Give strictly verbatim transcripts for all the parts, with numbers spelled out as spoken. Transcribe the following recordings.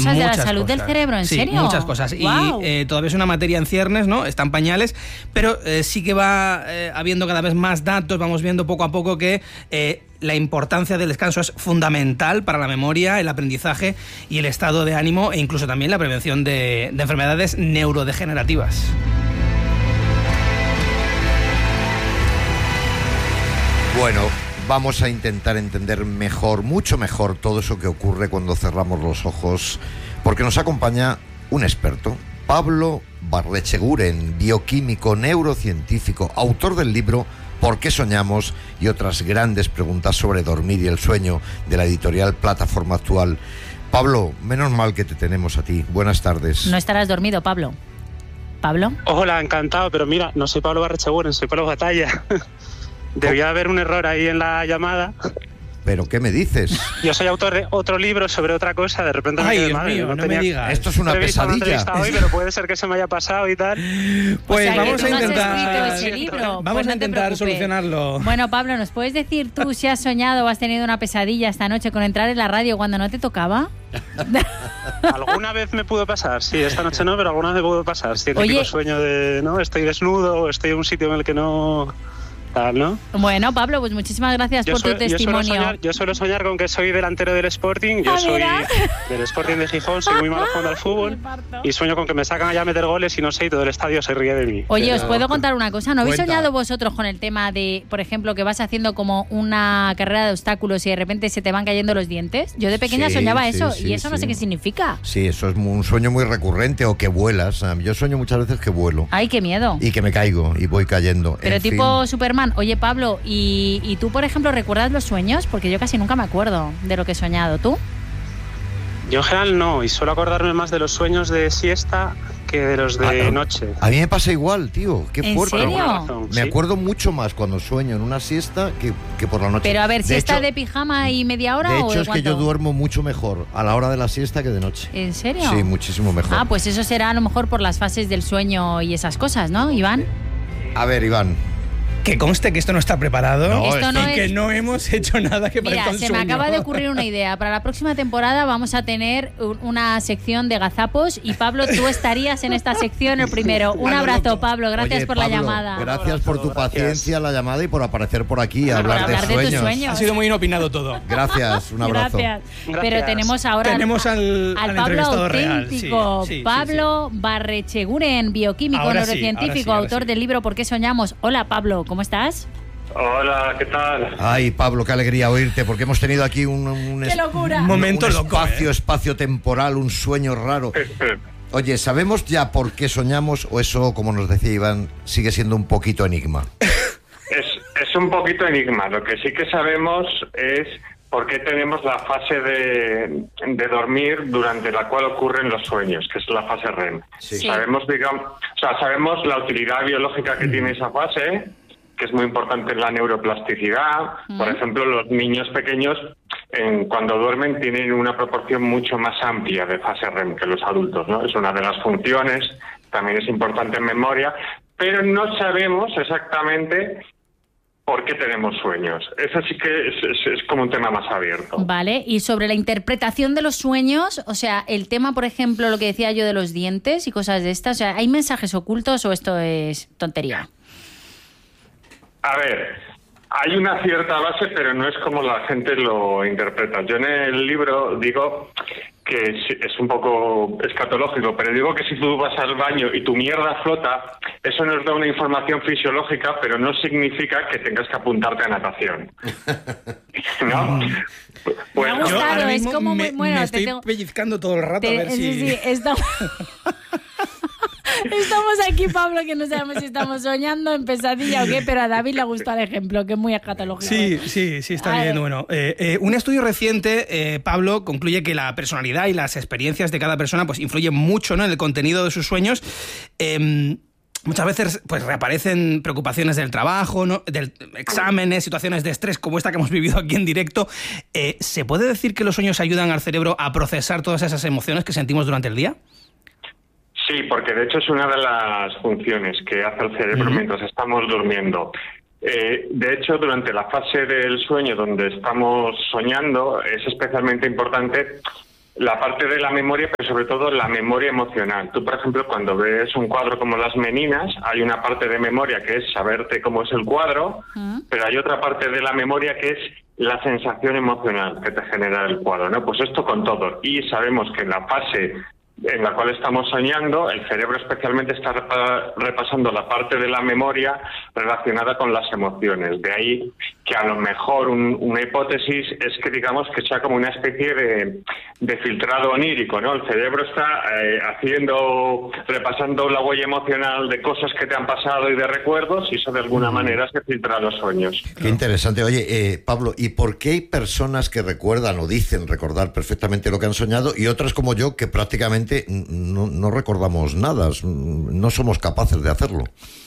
cosas muchas de la salud cosas. del cerebro, ¿en sí, serio? muchas cosas. Wow. Y eh, todavía es una materia en ciernes, ¿no? Está en pañales, pero eh, sí que va eh, habiendo cada vez más datos, vamos viendo poco a poco que eh, la importancia del descanso es fundamental para la memoria, el aprendizaje y el estado de ánimo e incluso también la prevención de, de enfermedades neurodegenerativas. Bueno, vamos a intentar entender mejor, mucho mejor, todo eso que ocurre cuando cerramos los ojos, porque nos acompaña un experto, Pablo Barrecheguren, bioquímico, neurocientífico, autor del libro ¿Por qué soñamos? Y otras grandes preguntas sobre dormir y el sueño, de la editorial Plataforma Actual. Pablo, menos mal que te tenemos a ti. Buenas tardes. No estarás dormido, Pablo. ¿Pablo? Hola, encantado, pero mira, no soy Pablo Barrecheguren, soy Pablo Batalla. Debía haber un error ahí en la llamada. ¿Pero qué me dices? Yo soy autor de otro libro sobre otra cosa, de repente me Ay, quedé Dios madre, mío, no, no tenía me digas. Esto es una pesadilla. Hoy, pero puede ser que se me haya pasado y tal. Pues O sea, vamos que a tú no has intentar, escrito ese libro. vamos Pues a no te intentar preocupes. solucionarlo. Bueno, Pablo, ¿nos puedes decir tú si has soñado o has tenido una pesadilla esta noche con entrar en la radio cuando no te tocaba? Alguna vez me pudo pasar, sí, esta noche no, pero alguna vez me pudo pasar. Sí, el Oye. típico sueño de, ¿no? Estoy desnudo o estoy en un sitio en el que no... Tal, ¿no? Bueno, Pablo, pues muchísimas gracias Yo, por suelo, tu yo, suelo testimonio. soñar, yo suelo soñar con que soy delantero del Sporting, yo Ah, soy ¿verdad? del Sporting de Gijón, soy muy malo jugando al fútbol y sueño con que me sacan allá a meter goles y no sé, y todo el estadio se ríe de mí. Oye, Pero- os puedo contar una cosa. ¿No habéis Cuenta. soñado vosotros con el tema de, por ejemplo, que vas haciendo como una carrera de obstáculos y de repente se te van cayendo los dientes? Yo de pequeña Sí, soñaba sí, eso sí, y eso no sí. sé qué significa. Sí, eso es un sueño muy recurrente, o que vuelas. Yo sueño muchas veces que vuelo Ay, qué miedo. y que me caigo y voy cayendo. Pero En tipo fin. Superman. Oye, Pablo, ¿y, ¿y tú, por ejemplo, recuerdas los sueños? Porque yo casi nunca me acuerdo de lo que he soñado. ¿Tú? Yo en general no, y suelo acordarme más de los sueños de siesta que de los de Ah, noche. A mí me pasa igual, tío. Qué ¿En fuerte. serio? Por alguna razón, Me sí. acuerdo mucho más cuando sueño en una siesta que, que por la noche. Pero a ver, de ¿siesta hecho, de pijama y media hora De o hecho, de es que yo cuánto? duermo mucho mejor a la hora de la siesta que de noche. ¿En serio? Sí, muchísimo mejor. Ah, pues eso será a lo mejor por las fases del sueño y esas cosas, ¿no, Iván? A ver, Iván. Que conste que esto no está preparado No, Esto no y es- que no hemos hecho nada que Mira, parezca un se me sueño. acaba de ocurrir una idea. Para la próxima temporada vamos a tener un- una sección de gazapos y Pablo, tú estarías en esta sección el primero. Un A lo abrazo, loco. Pablo. Gracias Oye, por la Pablo, llamada. Gracias por tu Gracias. paciencia, la llamada y por aparecer por aquí a Por hablar, hablar de tus sueños. sueños. Ha sido muy inopinado todo. Gracias, un abrazo. Gracias. Gracias. Pero tenemos ahora Tenemos al- al Pablo entrevistado real, auténtico, sí, sí, sí, Pablo Barrecheguren, bioquímico, Ahora sí, neurocientífico, ahora sí, ahora autor sí. del libro ¿Por qué soñamos? Hola, Pablo, ¿cómo estás? Hola, ¿qué tal? Ay, Pablo, qué alegría oírte, porque hemos tenido aquí un, un, es- locura! un- Momento un loco, espacio, ¿eh? espacio temporal, un sueño raro. Oye, ¿sabemos ya por qué soñamos o eso, como nos decía Iván, sigue siendo un poquito enigma? Es, es un poquito enigma. Lo que sí que sabemos es por qué tenemos la fase de, de dormir durante la cual ocurren los sueños, que es la fase R E M. Sí. Sí. Sabemos, digamos, o sea, sabemos la utilidad biológica que tiene esa fase, que es muy importante en la neuroplasticidad. Por ejemplo, los niños pequeños, en, cuando duermen, tienen una proporción mucho más amplia de fase R E M que los adultos, ¿no? Es una de las funciones, también es importante en memoria, pero no sabemos exactamente por qué tenemos sueños. Eso sí que es, es, es como un tema más abierto. Vale, y sobre la interpretación de los sueños, o sea, el tema, por ejemplo, lo que decía yo de los dientes y cosas de estas, o sea, ¿hay mensajes ocultos o esto es tontería? A ver, hay una cierta base, pero no es como la gente lo interpreta. Yo en el libro digo que es, es un poco escatológico, pero digo que si tú vas al baño y tu mierda flota, eso nos da una información fisiológica, pero no significa que tengas que apuntarte a natación. ¿No? Me Pues, ha Yo gustado, ahora es mismo como muy- me, bueno, me te estoy tengo- pellizcando todo el rato Te- a ver sí, si... sí, estamos... Estamos aquí, Pablo, que no sabemos si estamos soñando en pesadilla o qué, pero a David le gustó el ejemplo, que es muy escatológico. Sí, sí, sí, está A bien. ver. Bueno, eh, eh, un estudio reciente, eh, Pablo, concluye que la personalidad y las experiencias de cada persona pues influyen mucho, ¿no?, en el contenido de sus sueños. Eh, Muchas veces pues reaparecen preocupaciones del trabajo, ¿no?, del exámenes, situaciones de estrés como esta que hemos vivido aquí en directo. Eh, ¿Se puede decir que los sueños ayudan al cerebro a procesar todas esas emociones que sentimos durante el día? Sí, porque de hecho es una de las funciones que hace el cerebro mientras estamos durmiendo. Eh, de hecho, durante la fase del sueño donde estamos soñando, es especialmente importante la parte de la memoria, pero sobre todo la memoria emocional. Tú, por ejemplo, cuando ves un cuadro como Las Meninas, hay una parte de memoria que es saberte cómo es el cuadro, uh-huh. pero hay otra parte de la memoria que es la sensación emocional que te genera el cuadro, ¿no? Pues esto con todo. Y sabemos que en la fase en la cual estamos soñando, el cerebro especialmente está repasando la parte de la memoria relacionada con las emociones. De ahí que a lo mejor un, una hipótesis es que digamos que sea como una especie de, de filtrado onírico, ¿no? El cerebro está eh, haciendo, repasando la huella emocional de cosas que te han pasado y de recuerdos, y eso de alguna manera se filtra a los sueños. Qué interesante. Oye, eh, Pablo, ¿y por qué hay personas que recuerdan o dicen recordar perfectamente lo que han soñado y otras como yo que prácticamente No, no recordamos nada, no somos capaces de hacerlo?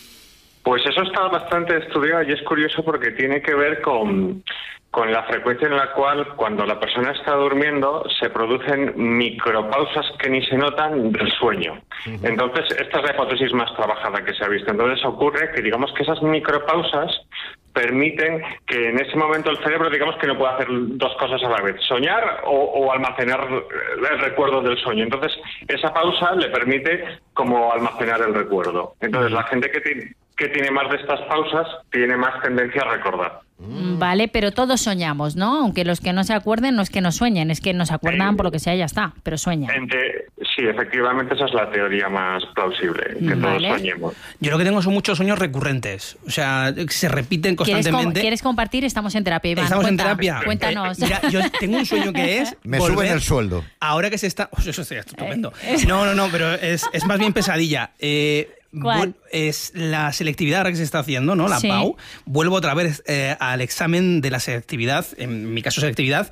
Pues eso está bastante estudiado y es curioso porque tiene que ver con, con la frecuencia en la cual cuando la persona está durmiendo se producen micropausas que ni se notan del sueño. Uh-huh. Entonces, esta es la hipótesis más trabajada que se ha visto. Entonces ocurre que digamos que esas micropausas permiten que en ese momento el cerebro, digamos que no puede hacer dos cosas a la vez, soñar o, o almacenar el recuerdo del sueño. Entonces, esa pausa le permite como almacenar el recuerdo. Entonces, la gente que tiene, que tiene más de estas pausas tiene más tendencia a recordar. Vale, pero todos soñamos, ¿no? Aunque los que no se acuerden no es que no sueñen, es que no se acuerdan por lo que sea, ya está, pero sueñan. Entre, sí, efectivamente esa es la teoría más plausible, que vale. todos soñemos. Yo lo que tengo son muchos sueños recurrentes, o sea, se repiten constantemente. ¿Quieres, com- ¿quieres compartir? Estamos en terapia, Iván. Estamos Cuenta, en terapia. Cuéntanos. Eh, mira, yo tengo un sueño que es... Me volver, suben el sueldo. Ahora que se está... Oh, eso sería estupendo. No, no, no, pero es, es más bien pesadilla. Eh... ¿Cuál? Es la selectividad ahora que se está haciendo, ¿no? La sí. P A U. Vuelvo otra vez eh, al examen de la selectividad, en mi caso selectividad,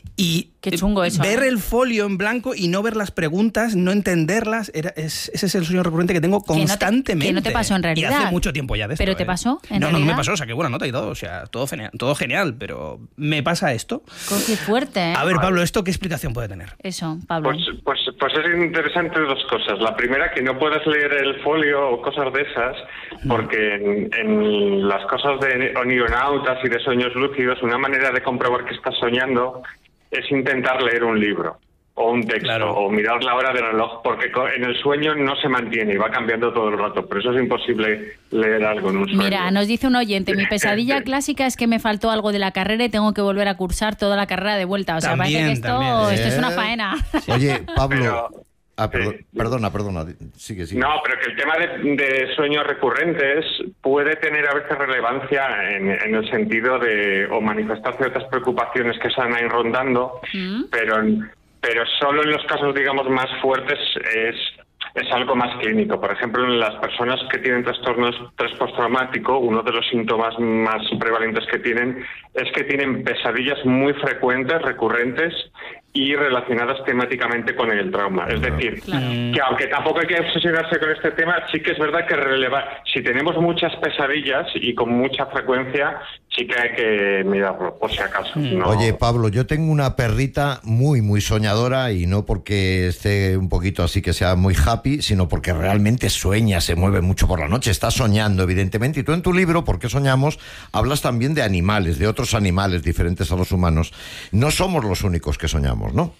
y Qué chungo eso, ver ¿eh? el folio en blanco y no ver las preguntas, no entenderlas, era, es, ese es el sueño recurrente que tengo constantemente. Que no te, que no te pasó en realidad. Y hace mucho tiempo ya de esto. ¿Pero te ¿eh? pasó en no, realidad? No, no me pasó, o sea, qué buena nota y todo, o sea, todo genial, todo genial, pero me pasa esto. Qué fuerte, ¿eh? A ver, Pablo, ¿esto qué explicación puede tener? Eso, Pablo. Pues, pues, pues es interesante dos cosas. La primera, que no puedes leer el folio o cosas de esas, porque en, en las cosas de onionautas y de sueños lúcidos, una manera de comprobar que estás soñando es intentar leer un libro o un texto, claro. o mirar la hora del reloj, porque en el sueño no se mantiene y va cambiando todo el rato, por eso es imposible leer algo en un sueño. Mira, nos dice un oyente, mi pesadilla clásica es que me faltó algo de la carrera y tengo que volver a cursar toda la carrera de vuelta, o sea, también, parece que esto, esto es una faena. Oye, Pablo... Pero, Ah, perdón, sí. perdona, perdona, sigue, sigue. No, pero que el tema de, de sueños recurrentes puede tener a veces relevancia en, en el sentido de o manifestar ciertas preocupaciones que están ahí rondando, ¿Mm? pero, pero solo en los casos, digamos, más fuertes es... es algo más clínico. Por ejemplo, en las personas que tienen trastornos estrés postraumático, uno de los síntomas más prevalentes que tienen es que tienen pesadillas muy frecuentes, recurrentes y relacionadas temáticamente con el trauma. Es decir, claro. que aunque tampoco hay que obsesionarse con este tema, sí que es verdad que releva, si tenemos muchas pesadillas y con mucha frecuencia, sí que hay que mirarlo, por si acaso. No. Oye, Pablo, yo tengo una perrita muy, muy soñadora, y no porque esté un poquito así que sea muy happy, sino porque realmente sueña, se mueve mucho por la noche, está soñando, evidentemente. Y tú en tu libro, ¿Por qué soñamos?, hablas también de animales, de otros animales diferentes a los humanos. No somos los únicos que soñamos, ¿no?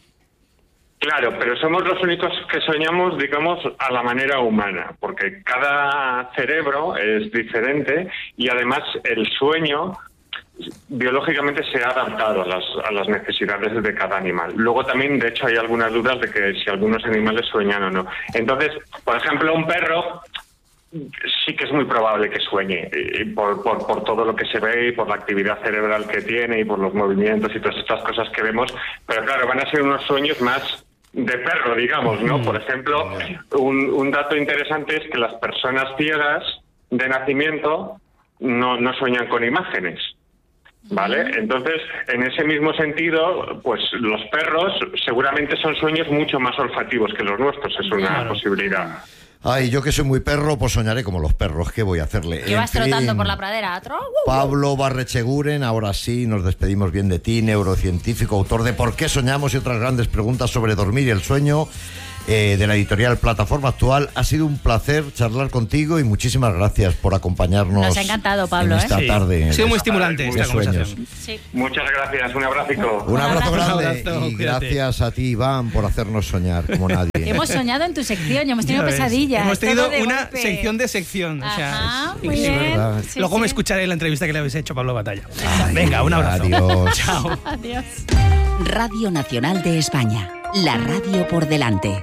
Claro, pero somos los únicos que soñamos, digamos, a la manera humana, porque cada cerebro es diferente y además el sueño biológicamente se ha adaptado a las, a las necesidades de cada animal. Luego también, de hecho, hay algunas dudas de que si algunos animales sueñan o no. Entonces, por ejemplo, un perro sí que es muy probable que sueñe, y por, por, por todo lo que se ve y por la actividad cerebral que tiene y por los movimientos y todas estas cosas que vemos, pero claro, van a ser unos sueños más de perro, digamos, ¿no? Por ejemplo, un, un dato interesante es que las personas ciegas de nacimiento no, no sueñan con imágenes, ¿vale? Entonces, en ese mismo sentido, pues los perros seguramente son sueños mucho más olfativos que los nuestros, es una claro. posibilidad. Ay, yo que soy muy perro, pues soñaré como los perros. ¿Qué voy a hacerle? ¿Qué vas trotando por la pradera? Pablo Barrecheguren, ahora sí, nos despedimos bien de ti, neurocientífico, autor de ¿Por qué soñamos?, y otras grandes preguntas sobre dormir y el sueño. eh, de la editorial Plataforma Actual. Ha sido un placer charlar contigo y muchísimas gracias por acompañarnos. Nos ha encantado, Pablo, en esta ¿eh? tarde. Ha sido muy estimulante de esta sueños. conversación. Sí. Muchas gracias, un abrazo. Un abrazo grande Un abrazo, y cuídate. gracias a ti, Iván, por hacernos soñar como nadie. Hemos soñado en tu sección y hemos tenido Ya ves. pesadillas. Hemos tenido todo de una golpe. sección de sección. O sea, Ajá, es muy increíble. bien. ¿verdad? Sí, Luego sí. me escucharé la entrevista que le habéis hecho a Pablo Batalla. Ay, Venga, un abrazo. adiós. Chao. Adiós. Radio Nacional de España. La radio por delante.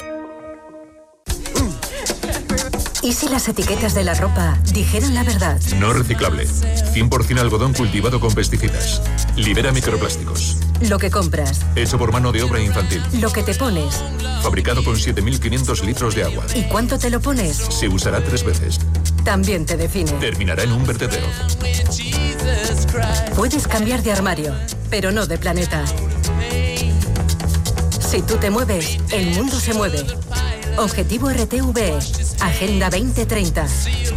¿Y si las etiquetas de la ropa dijeran la verdad? No reciclable. cien por ciento algodón cultivado con pesticidas. Libera microplásticos. Lo que compras, Hecho por mano de obra infantil. lo que te pones Fabricado con siete mil quinientos litros de agua. y cuánto te lo pones, Se usará tres veces. también te define. Terminará en un vertedero. Puedes cambiar de armario, pero no de planeta. Si tú te mueves, el mundo se mueve. Objetivo R T V E, Agenda veinte treinta.